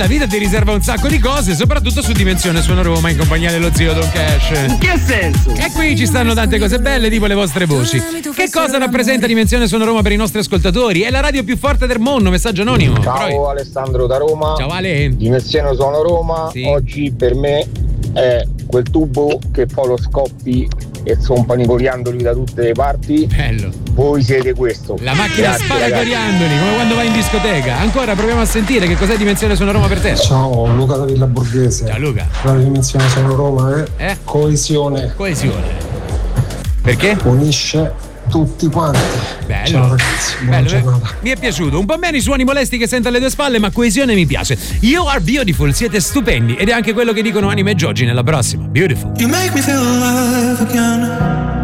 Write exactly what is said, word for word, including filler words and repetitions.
la vita ti riserva un sacco di cose, soprattutto su Dimensione Suono Roma in compagnia dello zio Don Cash. In che senso? E qui ci stanno tante cose belle, tipo le vostre voci. Che cosa rappresenta Dimensione Suono Roma per i nostri ascoltatori? È la radio più forte del mondo, messaggio anonimo. Ciao Però... Alessandro da Roma. Ciao Ale. Dimensione Suono Roma, sì. Oggi per me è quel tubo che poi lo scoppi e sono panicoliandoli da tutte le parti. Bello. Voi siete questo. La macchina Grazie, spara ragazzi. coriandoli, come quando vai in discoteca. Ancora proviamo a sentire che cos'è Dimensione Suono Roma per te. Ciao, Luca da Villa Borghese. Ciao Luca. La Dimensione Suono Roma è Eh? coesione. Coesione. Perché? Unisce tutti quanti. Bello. Ciao ragazzi, buona Bello, giornata. mi è piaciuto. Un po' meno i suoni molesti che sento alle tue spalle, ma coesione mi piace. You are beautiful, siete stupendi. Ed è anche quello che dicono Anima e Giorgi nella prossima. Beautiful. You make me feel alive again.